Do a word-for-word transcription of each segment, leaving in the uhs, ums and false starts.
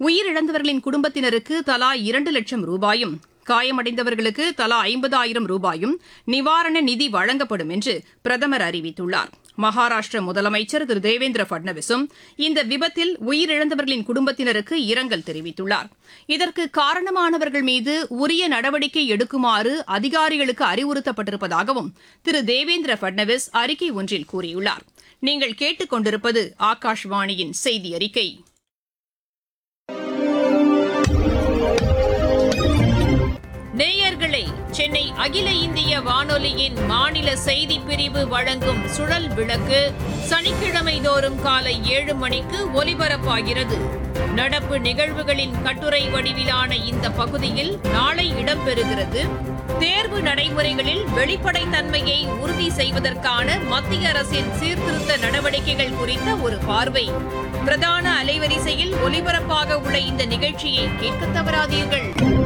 உயிரிழந்தவர்களின் குடும்பத்தினருக்கு தலா இரண்டு லட்சம் ரூபாயும் காயமடைந்தவர்களுக்கு தலா ஐம்பதாயிரம் ரூபாயும் நிவாரண நிதி வழங்கப்படும் என்று பிரதமர் அறிவித்துள்ளார். மகாராஷ்டிர முதலமைச்சர் திரு தேவேந்திர பட்னவிஸும் இந்த விபத்தில் உயிரிழந்தவர்களின் குடும்பத்தினருக்கு இரங்கல் தெரிவித்துள்ளார். இதற்கு காரணமானவர்கள் மீது உரிய நடவடிக்கை எடுக்குமாறு அதிகாரிகளுக்கு அறிவுறுத்தப்பட்டிருப்பதாகவும் திரு தேவேந்திர பட்னவிஸ் அறிக்கை ஒன்றில் கூறியுள்ளார். நீங்கள் கேட்டுக் கொண்டிருப்பது ஆகாஷ்வாணியின் செய்தி அறிக்கை. நேயர்களே, சென்னை அகில இந்திய வானொலியின் மாநில செய்திப் பிரிவு வழங்கும் சுழல் விளக்கு சனிக்கிழமை தோறும் காலை ஏழு மணிக்கு ஒலிபரப்பாகிறது. நடப்பு நிகழ்வுகளின் கட்டுரை வடிவிலான இந்த பகுதியில் நாளை இடம்பெறுகிறது. தேர்வு நடைமுறைகளில் வெளிப்படைத்தன்மையை உறுதி செய்வதற்கான மத்திய அரசின் சீர்திருத்த நடவடிக்கைகள் குறித்த ஒரு பார்வை. பிரதான அலைவரிசையில் ஒலிபரப்பாக உள்ள இந்த நிகழ்ச்சியை கேட்க தவறாதீர்கள்.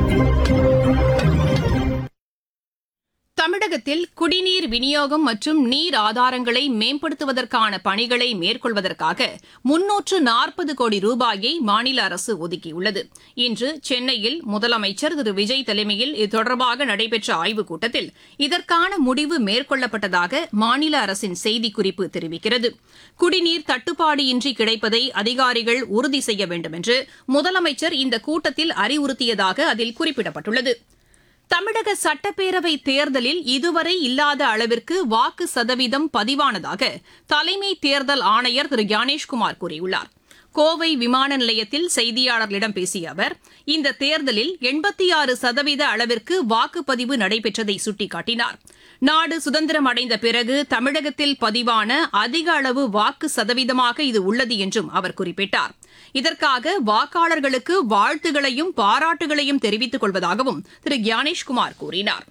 தமிழகத்தில் குடிநீர் விநியோகம் மற்றும் நீர் ஆதாரங்களை மேம்படுத்துவதற்கான பணிகளை மேற்கொள்வதற்காக முன்னூற்று நாற்பது கோடி ரூபாயை மாநில அரசு ஒதுக்கியுள்ளது. இன்று சென்னையில் முதலமைச்சர் திரு விஜய் தலைமையில் இது தொடர்பாக நடைபெற்ற ஆய்வுக் கூட்டத்தில் இதற்கான முடிவு மேற்கொள்ளப்பட்டதாக மாநில அரசின் செய்திக்குறிப்பு தெரிவிக்கிறது. குடிநீர் தட்டுப்பாடு இன்றி கிடைப்பதை அதிகாரிகள் உறுதி செய்ய வேண்டும் என்று முதலமைச்சர் இந்த கூட்டத்தில் அறிவுறுத்தியதாக அதில் குறிப்பிடப்பட்டுள்ளது. தமிழக சட்டப்பேரவை தேர்தலில் இதுவரை இல்லாத அளவிற்கு வாக்கு சதவீதம் பதிவானதாக தலைமை தேர்தல் ஆணையர் திரு ஞானேஷ்குமார் கூறியுள்ளார். கோவை விமான நிலையத்தில் செய்தியாளர்களிடம் பேசிய அவர் இந்த தேர்தலில் எண்பத்தி ஆறு சதவீத அளவிற்கு வாக்குப்பதிவு நடைபெற்றதை சுட்டிக்காட்டினார். நாடு சுதந்திரம் அடைந்த பிறகு தமிழகத்தில் பதிவான அதிக அளவு வாக்கு சதவீதமாக இது உள்ளது என்றும் அவர் குறிப்பிட்டார். இதற்காக வாக்காளர்களுக்கு வாழ்த்துகளையும் பாராட்டுகளையும் தெரிவித்துக் கொள்வதாகவும் திரு ஞானேஷ்குமார் கூறினார்.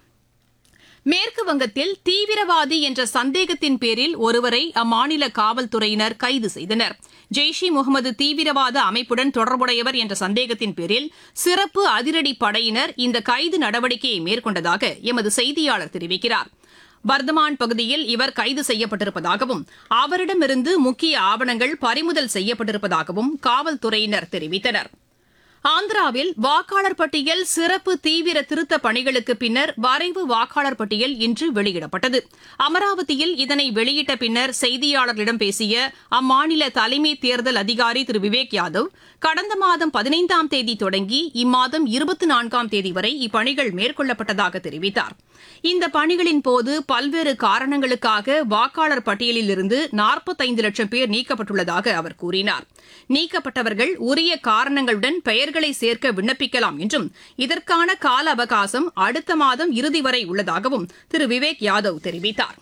மேற்கு வங்கத்தில் தீவிரவாதி என்ற சந்தேகத்தின் பேரில் ஒருவரை அம்மாநில காவல்துறையினர் கைது செய்தனர். ஜெய்ஷ் இ முகமது தீவிரவாத அமைப்புடன் தொடர்புடையவர் என்ற சந்தேகத்தின் பேரில் சிறப்பு அதிரடி படையினர் இந்த கைது நடவடிக்கையை மேற்கொண்டதாக எமது செய்தியாளர் தெரிவிக்கிறார். பர்தமான் பகுதியில் இவர் கைது செய்யப்பட்டிருப்பதாகவும் அவரிடமிருந்து முக்கிய ஆவணங்கள் பறிமுதல் செய்யப்பட்டிருப்பதாகவும் காவல்துறையினர் தெரிவித்தனர். ஆந்திராவில் வாக்காளர் பட்டியல் சிறப்பு தீவிர திருத்த பணிகளுக்கு பின்னர் வரைவு வாக்காளர் பட்டியல் இன்று வெளியிடப்பட்டது. அமராவதியில் இதனை வெளியிட்ட பின்னர் செய்தியாளர்களிடம் பேசிய அம்மாநில தலைமை தேர்தல் அதிகாரி திரு விவேக் யாதவ் கடந்த மாதம் பதினைந்தாம் தேதி தொடங்கி இம்மாதம் இருபத்தி நான்காம் தேதி வரை இப்பணிகள் மேற்கொள்ளப்பட்டதாக தெரிவித்தார். இந்த பணிகளின் போது பல்வேறு காரணங்களுக்காக வாக்காளர் பட்டியலில் இருந்து நாற்பத்தைந்து லட்சம் பேர் நீக்கப்பட்டுள்ளதாக அவர் கூறினார். நீக்கப்பட்டவர்கள் உரிய காரணங்களுடன் பெயர்களை சேர்க்க விண்ணப்பிக்கலாம் என்றும் இதற்கான கால அவகாசம் அடுத்த மாதம் இறுதி வரை உள்ளதாகவும் திரு விவேக் யாதவ் தெரிவித்தார்.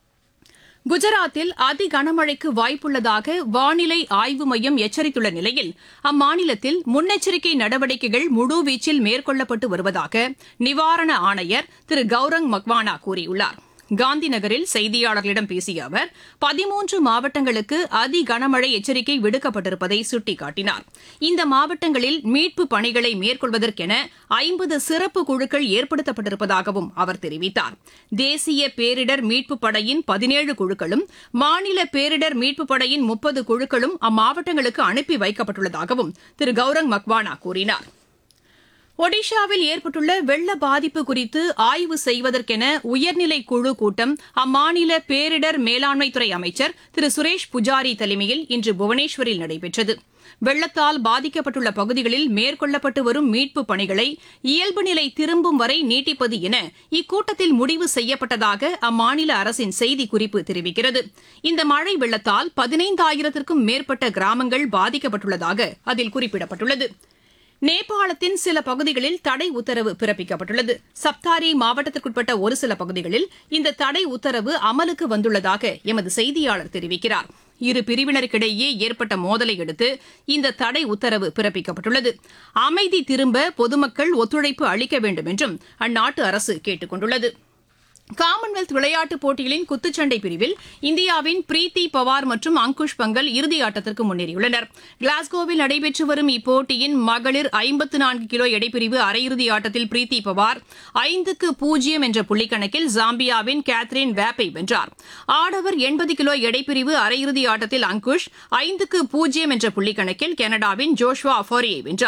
குஜராத்தில் அதி கனமழைக்கு வாய்ப்புள்ளதாக வானிலை ஆய்வு மையம் எச்சரித்துள்ள நிலையில் அம்மாநிலத்தில் முன்னெச்சரிக்கை நடவடிக்கைகள் முழுவீச்சில் மேற்கொள்ளப்பட்டு வருவதாக நிவாரண ஆணையர் திரு கௌரங் மக்வானா கூறியுள்ளார். காந்தி நகரில் செய்தியாளர்களிடம் பேசிய அவர் பதிமூன்று மாவட்டங்களுக்கு அதி கனமழை எச்சரிக்கை விடுக்கப்பட்டிருப்பதை சுட்டிக்காட்டினார். இந்த மாவட்டங்களில் மீட்பு பணிகளை மேற்கொள்வதற்கென ஐம்பது சிறப்பு குழுக்கள் ஏற்படுத்தப்பட்டிருப்பதாகவும் அவர் தெரிவித்தார். தேசிய பேரிடர் மீட்பு படையின் பதினேழு குழுக்களும் மாநில பேரிடர் மீட்பு படையின் முப்பது குழுக்களும் அம்மாவட்டங்களுக்கு அனுப்பி வைக்கப்பட்டுள்ளதாகவும் திரு கௌரங் மக்வானா கூறினார். ஒடிஷாவில் ஏற்பட்டுள்ள வெள்ள பாதிப்பு குறித்து ஆய்வு செய்வதற்கென உயர்நிலை குழு கூட்டம் அம்மாநில பேரிடர் மேலாண்மைத்துறை அமைச்சர் திரு சுரேஷ் புஜாரி தலைமையில் இன்று புவனேஸ்வரில் நடைபெற்றது. வெள்ளத்தால் பாதிக்கப்பட்டுள்ள பகுதிகளில் மேற்கொள்ளப்பட்டு வரும் மீட்புப் பணிகளை இயல்பு நிலை திரும்பும் வரை நீட்டிப்பது என இக்கூட்டத்தில் முடிவு செய்யப்பட்டதாக அம்மாநில அரசின் செய்திக்குறிப்பு தெரிவிக்கிறது. இந்த மழை வெள்ளத்தால் பதினைந்தாயிரத்திற்கும் மேற்பட்ட கிராமங்கள் பாதிக்கப்பட்டுள்ளதாக அதில் குறிப்பிடப்பட்டுள்ளது. நேபாளத்தின் சில பகுதிகளில் தடை உத்தரவு பிறப்பிக்கப்பட்டுள்ளது. சப்தாரி மாவட்டத்திற்குட்பட்ட ஒரு சில பகுதிகளில் இந்த தடை உத்தரவு அமலுக்கு வந்துள்ளதாக எமது செய்தியாளர் தெரிவிக்கிறார். இரு பிரிவினருக்கிடையே ஏற்பட்ட மோதலை அடுத்து இந்த தடை உத்தரவு பிறப்பிக்கப்பட்டுள்ளது. அமைதி திரும்ப பொதுமக்கள் ஒத்துழைப்பு அளிக்க வேண்டும் என்றும் அந்நாட்டு அரசு கேட்டுக் கொண்டுள்ளது. காமன்வெல்த் விளையாட்டுப் போட்டிகளின் குத்துச்சண்டை பிரிவில் இந்தியாவின் பிரீத்தி பவார் மற்றும் அங்குஷ் பங்கல் இறுதி ஆட்டத்திற்கு முன்னேறியுள்ளனர். கிளாஸ்கோவில் நடைபெற்று வரும் இப்போட்டியின் மகளிர் ஐம்பத்து நான்கு கிலோ எடைப்பிரிவு அரையிறுதி ஆட்டத்தில் பிரீத்தி பவார் ஐந்துக்கு பூஜ்ஜியம் என்ற புள்ளிக்கணக்கில் ஜாம்பியாவின் கேத்ரின் வேப்பை வென்றார். ஆடவர் எண்பது கிலோ எடைப்பிரிவு அரையிறுதி ஆட்டத்தில் அங்குஷ் ஐந்துக்கு பூஜ்ஜியம் என்ற புள்ளிக்கணக்கில் கனடாவின் ஜோஷ்வா அஃபாரியை வென்றார்.